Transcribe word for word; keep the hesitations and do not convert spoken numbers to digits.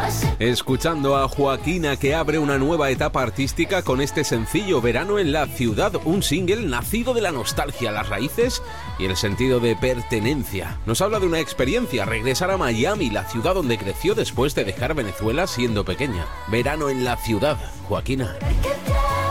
Escuchando a Joaquina, que abre una nueva etapa artística con este sencillo Verano en la Ciudad, un single nacido de la nostalgia, las raíces y el sentido de pertenencia. Nos habla de una experiencia, regresar a Miami, la ciudad donde creció después de dejar Venezuela siendo pequeña. Verano en la Ciudad, Joaquina.